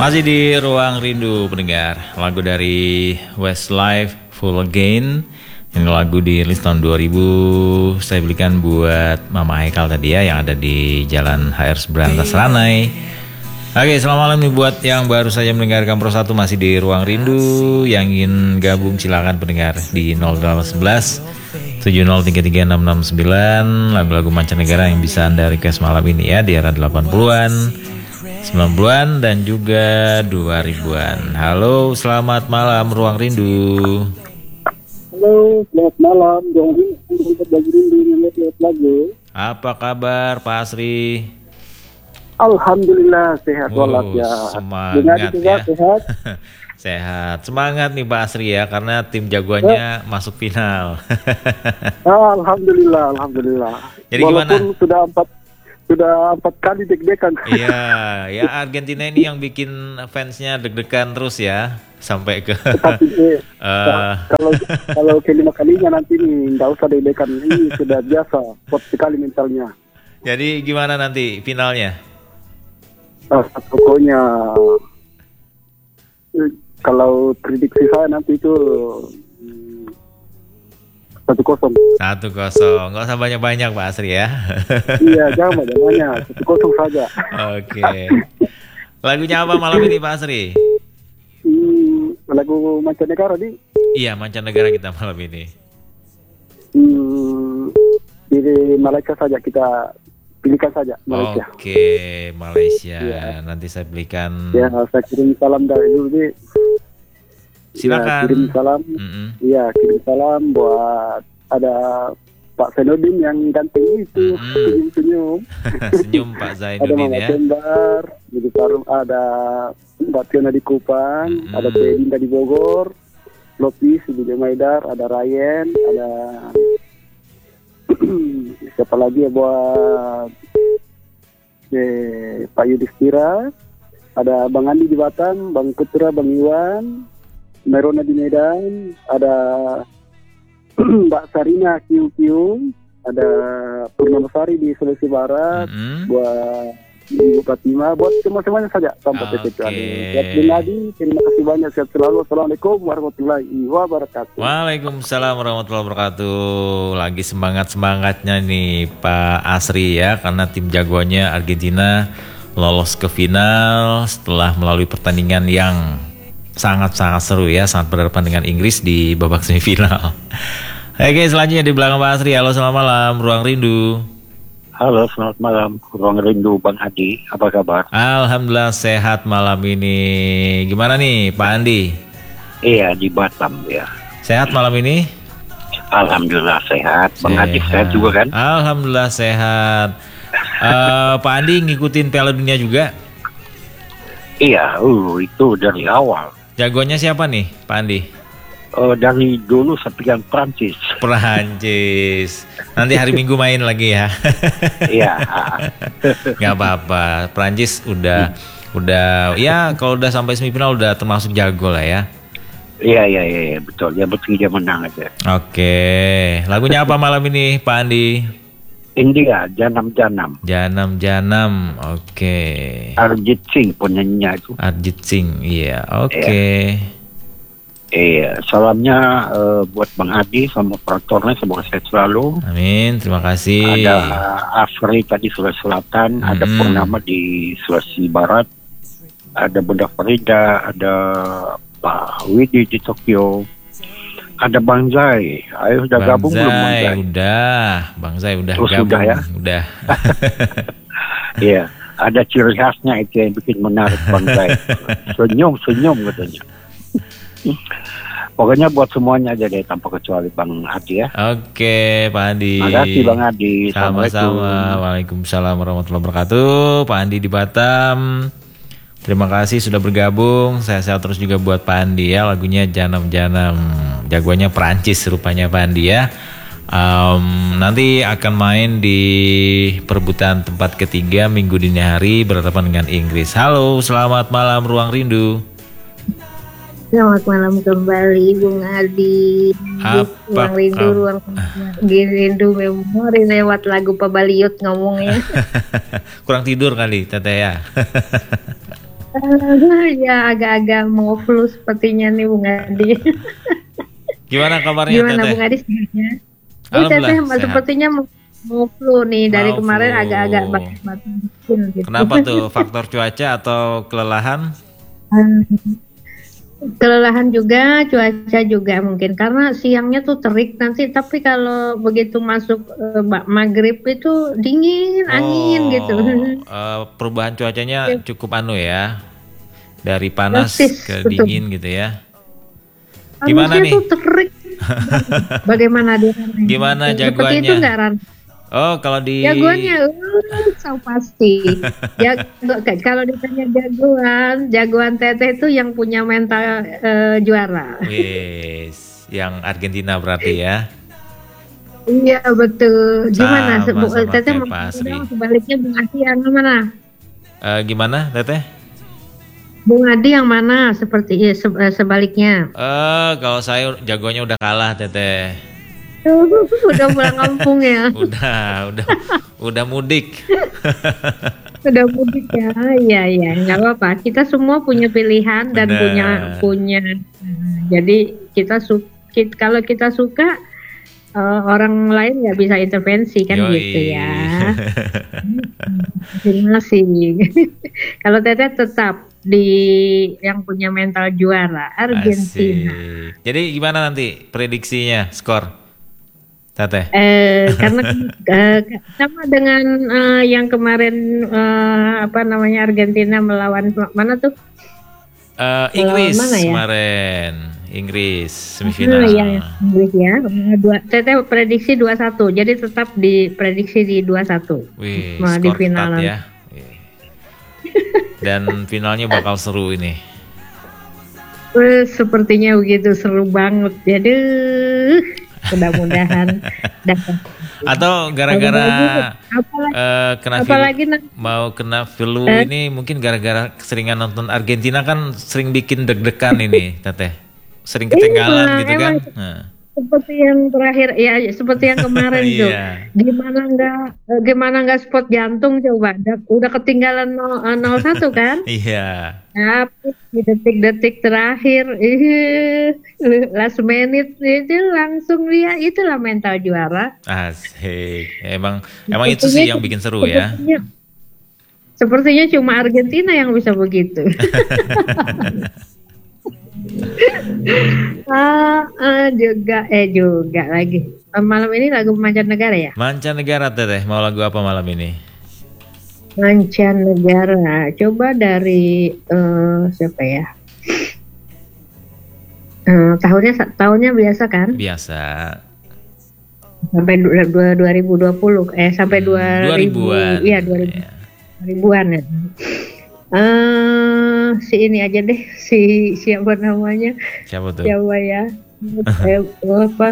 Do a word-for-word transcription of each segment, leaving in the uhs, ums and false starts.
Masih di Ruang Rindu pendengar, lagu dari Westlife Full Again. Ini lagu dirilis tahun dua ribu. Saya belikan buat Mama Haikal tadi ya, yang ada di Jalan H R Berantas Ranai. Oke, selamat malam nih buat yang baru saja mendengarkan Pro satu, masih di Ruang Rindu. Yang ingin gabung silakan pendengar di nol delapan satu satu tujuh nol tiga tiga enam enam sembilan. Lagu-lagu mancanegara yang bisa Anda request malam ini ya, di era delapan puluhan, sembilan puluhan dan juga dua ribuan. Halo, selamat malam Ruang Rindu. Halo, selamat malam. Ruang Rindu, lagi rindu lihat lagu. Apa kabar Pak Asri? Alhamdulillah sehat Oh, walafiat. semangat ya. Sehat. Sehat. Semangat nih Pak Asri ya, karena tim jagoannya masuk final. Ah, alhamdulillah, alhamdulillah. Jadi Walaupun gimana? sudah empat sudah empat kali deg-degan. Iya, ya Argentina ini yang bikin fansnya deg-degan terus ya, sampai ke Tapi eh, eh, kalau kalau kelima kalinya nanti nih nggak usah deg-degan, ini sudah biasa, kuat sekali mentalnya. jadi gimana nanti finalnya? Ah, pokoknya eh, kalau prediksi saya nanti itu hmm, satu kosong. Satu kosong, nggak usah banyak-banyak Pak Asri ya. Iya, jangan banyak, satu kosong saja. Oke. Lagunya apa malam ini Pak Asri? Hmm, lagu mancanegara di Iya, mancanegara kita malam ini. hmm, di Malaysia saja, kita pilihkan saja Malaysia. Oke, Malaysia. Iya. Nanti saya belikan. Ya, saya kirim salam dari dulu di. Silakan. Ya, kirim salam. Mm-mm. Iya, kirim salam buat ada Pak Senodin yang ganteng itu, Mm-mm. senyum-senyum. Senyum Pak Ada Zainuddin Mama ya. Cembar, di Parum, ada Mbak Tiona di Kupang, Mm-mm. ada Teh Dinda di Bogor, Lopis di Maidar, ada Ryan, ada siapa lagi ya, buat eh, Pak Yudhistira, ada Bang Andi di Batam, Bang Putra, Bang Iwan, Merona di Medan, ada Mbak Sarina Kiu Kiu, ada Purnamasari di Sulawesi Barat, Mm-mm. buat Ibu Fatima, buat semua-semuanya saja tanpa Oke. terkecuali. Buat Binadi, terima kasih banyak, sehat selalu. Assalamualaikum warahmatullahi wabarakatuh. Waalaikumsalam warahmatullahi wabarakatuh. Lagi semangat-semangatnya nih Pak Asri ya, karena tim jagoannya Argentina lolos ke final setelah melalui pertandingan yang sangat-sangat seru ya, sangat berhadapan dengan Inggris di babak semifinal. Oke, selanjutnya di belakang Pak Asri. Halo, selamat malam Ruang Rindu. Halo, selamat malam. Ruang Rindu Bang Adi, apa kabar? Alhamdulillah sehat malam ini. Gimana nih Pak Andi? Iya, di Batam ya. Sehat malam ini? Alhamdulillah sehat. Bang Adi sehat juga kan? Alhamdulillah sehat. Eh, Pak Andi ngikutin Piala Dunia juga? Iya, uh, itu dari awal. Jagoannya siapa nih Pak Andi? Uh, dari dulu saya pegang Prancis. Prancis. Nanti hari Minggu main lagi ya. Iya. Gak apa-apa. Prancis udah udah ya, kalau udah sampai semifinal udah termasuk jago lah ya. Iya, iya, iya, betul. Yang penting dia menang aja. Oke. Lagunya apa malam ini Pak Andi? India, Janam-Janam. Janam-Janam. Oke. Arjit Singh penyanyinya itu. Arjit Singh. Iya. Oke. Iya, salamnya uh, buat Bang Adi sama operatornya, semoga sehat selalu. Amin. Terima kasih. Ada Afri tadi Sulawesi Selatan, ada Mm-mm. Purnama di Sulawesi Barat, ada Bunda Farida, ada Pak Widi di Tokyo, ada Bang Zai. Ayo sudah Bang gabung belum Bang Zai? Zai? Udah. Bang Zai udah Oh, gabung. sudah ya? Udah. Iya, ada ciri khasnya itu yang bikin menarik Bang Zai. Senyum-senyum katanya. Pokoknya buat semuanya aja deh, tanpa kecuali Bang Adi ya. Oke, Pak Andi. Makasih Bang Adi. Sama-sama. Waalaikumsalam warahmatullahi wabarakatuh. Pak Andi di Batam. Terima kasih sudah bergabung. Saya sehat terus juga buat Pak Andi ya. Lagunya Janam-Janam. Jagoannya Perancis rupanya Pak Andi ya. Um, nanti akan main di perebutan tempat ketiga minggu dini hari berhadapan dengan Inggris. Halo, selamat malam Ruang Rindu. Selamat malam kembali Bung Adi. Apa Ruang rindu, kab- ruang rindu memori lewat lagu Pak Baliut ngomongnya. Kurang tidur kali Teteh ya. Uh, ya agak-agak mau flu sepertinya nih Bung Adi. Gimana kabarnya Gimana Teteh? Bung Adi sehatnya? Ini Alhamdulillah Teteh sehat. sepertinya mau, mau flu nih dari Mau kemarin flu. agak-agak batuk-batuk gitu. Kenapa tuh? Faktor cuaca atau kelelahan? Hmm, kelelahan juga, cuaca juga mungkin karena siangnya tuh terik nanti, tapi kalau begitu masuk eh, ma- maghrib itu dingin, angin gitu. eh, perubahan cuacanya cukup anu ya, dari panas Drastis, ke betul. dingin gitu ya. Gimana Panasnya nih? tuh terik. Bagaimana dia? Gimana Seperti itu jagoannya? enggak Ran? Oh, kalau di Jagoannya, uh, so pasti. Jago, kalau ditanya jagoan, jagoan Teteh itu yang punya mental eh, juara. Wis, yang Argentina berarti ya. Iya betul. Gimana? Sama, Sebu- sama Teteh kayak mau Pak Asri. sebaliknya Bung Adi yang mana? Eh, gimana, Teteh? Bung Adi yang mana? Seperti ya, se- eh, sebaliknya. Eh, kalau saya jagonya udah kalah, Teteh. Udah pulang kampung ya. Udah, udah, udah mudik. Udah mudik ya, iya iya, nggak apa-apa. Kita semua punya pilihan dan Benar. punya punya. eh, Jadi kita su kit- kalau kita suka eh, orang lain nggak bisa intervensi kan Yoi. gitu ya. Masing-masing. Kalau Teteh tetap di yang punya mental juara Argentina. Asik. Jadi gimana nanti prediksinya, skor? Teteh. Eh, karena eh, sama dengan eh, yang kemarin eh, apa namanya Argentina melawan mana tuh? Eh, Inggris mana ya? kemarin, Inggris Ah, semifinal. ya, Inggris ya. Eh, Dua, Teteh prediksi dua satu. Jadi tetap diprediksi di dua satu. Wih, Nah, di skor final ketat nanti. ya. Wih. Dan finalnya bakal seru ini. Eh, sepertinya begitu seru banget. Jadi mudah-mudahan dapat. Atau gara-gara Apalagi, eh, kena flu, apalagi nanti mau kena flu Eh? ini mungkin gara-gara keseringan nonton Argentina kan sering bikin deg-degan ini, Teteh. Sering ketinggalan Iya, gitu kan. emang. Nah. seperti yang terakhir ya, seperti yang kemarin tuh. Iya. Gimana nggak eh, gimana nggak spot jantung coba. Udah, udah ketinggalan nol, eh, nol satu kan? Iya. Tapi di detik-detik terakhir, ih, last minute itu langsung dia, itulah mental juara. Asik. Emang emang itu sih yang bikin seru ya. Sepertinya, sepertinya cuma Argentina yang bisa begitu. ah, ah, juga eh juga lagi. Eh, Malam ini lagu mancanegara ya? Mancanegara, Teteh. Mau lagu apa malam ini? Mancanegara. Coba dari eh, siapa ya? Eh, tahunnya tahunnya biasa kan? Biasa. Sampai du- dua- dua ribu dua puluh eh sampai Hmm, dua ribu, dua ribuan. iya dua ribu Iya. ribuan ya. Eh si ini aja deh, si siapa namanya? Siapa tuh? Siapa ya? eh, apa?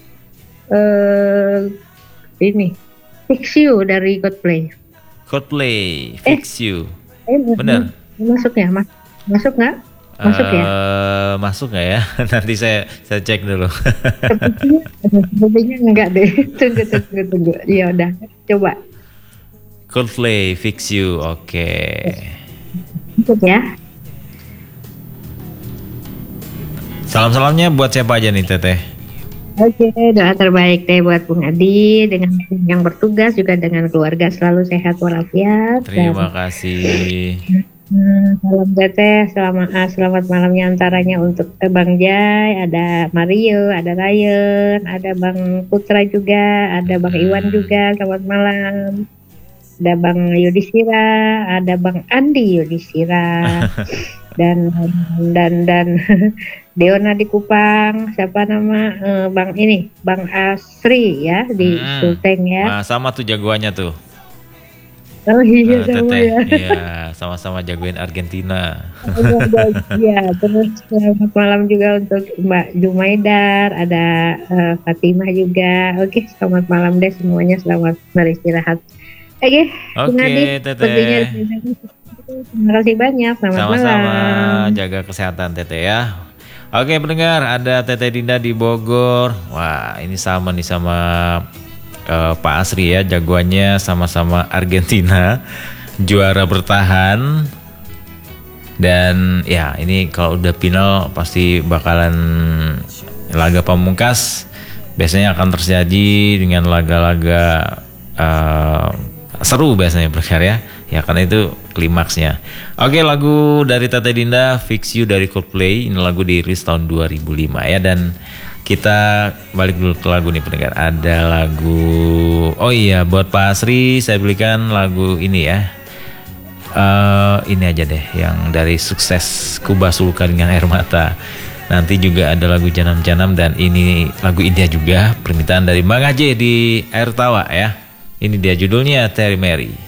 Eh ini Fix You dari Coldplay. Coldplay, Fix You. Eh, Bener? Masuk ya, Mas? Masuk nggak? Masuk ya? Eh, masuk nggak ya? Nanti saya saya cek dulu. Sepertinya, sepertinya enggak deh. Tunggu, tunggu, tunggu. Ya udah, coba. Coldplay, Fix You. Oke. Masuk ya. Salam-salamnya buat siapa aja nih, Teteh? Oke, doa terbaik deh buat Bung Adi dengan yang bertugas, juga dengan keluarga selalu sehat walafiat. Terima kasih. Hmm, salam Teteh, selamat ah, selamat malamnya antaranya untuk eh, Bang Jai, ada Mario, ada Ryan, ada Bang Putra juga, ada Bang Iwan juga, selamat malam. Ada Bang Yudhistira, ada Bang Andi Yudhistira, dan dan dan Deona di Kupang, siapa nama eh, Bang ini, Bang Asri ya di Hmm. Sulteng ya. Nah, sama tuh jagoannya tuh. Oh iya Eh, sama Teteh. ya. Iya, sama-sama jagoin Argentina. Ya, terus selamat malam juga untuk Mbak Jumaidar, ada eh, Fatimah juga. Oke, selamat malam deh semuanya, selamat beristirahat. Oke, Bung Oke, Adi, Teteh. sepertinya terima kasih banyak. Selamat Sama-sama, malam. jaga kesehatan Teteh ya. Oke pendengar, ada Teteh Dinda di Bogor. Wah, ini sama nih sama eh, Pak Asri ya, jagoannya sama-sama Argentina, juara bertahan. Dan ya ini kalau udah final pasti bakalan laga pamungkas. Biasanya akan terjadi dengan laga-laga uh, seru biasanya pendengar ya. Ya karena itu klimaksnya. Oke, lagu dari Tete Dinda, Fix You dari Coldplay. Ini lagu dirilis tahun dua ribu lima ya. Dan kita balik dulu ke lagu nih pendengar. Ada lagu, oh iya buat Pak Asri saya belikan lagu ini ya. Uh, ini aja deh yang dari Sukses Kubah Suluka dengan Air Mata. Nanti juga ada lagu Janam-Janam dan ini lagu India juga, permintaan dari Bang Aceh di Air Tawa ya. Ini dia judulnya Terry Mary.